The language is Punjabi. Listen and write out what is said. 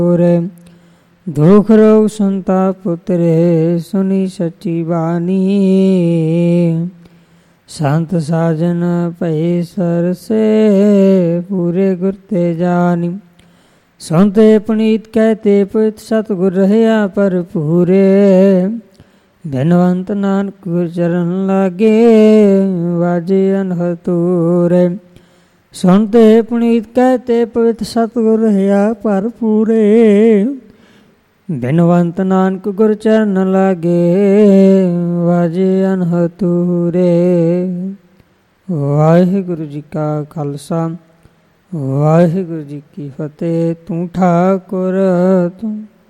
ਦੁਖ ਰੋਗ ਸੰਤਾਪ ਉਤਰੇ, ਸੁਣੀ ਸੱਚੀ ਬਾਣੀ। ਸੰਤ ਸਾਜਨ ਭਏ ਸਰਸੇ, ਪੂਰੇ ਗੁਰ ਤੇ ਜਾਣੀ। ਸੁਣਤੇ ਪੁਨੀਤ ਕਹਿਤੇ ਪਵਿੱਤ ਸਤਿਗੁਰ ਰਹਿਆ ਭਰਪੂਰੇ। ਬਿਨਵੰਤ ਨਾਨਕ ਗੁਰ ਚਰਨ ਲਾਗੇ, ਵਾਜੇ ਅਨਹਦ ਤੂਰੇ। ਸੁਣਤੇ ਪੁਨੀਤ ਕਹਿਤੇ ਪਵਿੱਤ ਸਤਿਗੁਰ ਰਹਿਆ ਭਰਪੂਰੇ। ਬਿਨਵੰਤ ਨਾਨਕ ਗੁਰ ਚਰਨ ਲਾਗੇ, ਵਾਜੇ ਅਨਹਦ ਤੂਰੇ। ਵਾਹਿਗੁਰੂ ਜੀ ਕਾ ਖਾਲਸਾ, ਵਾਹਿਗੁਰੂ ਜੀ ਕੀ ਫਤਿਹ। ਤੂੰ ਠਾਕੁਰ ਤੂੰ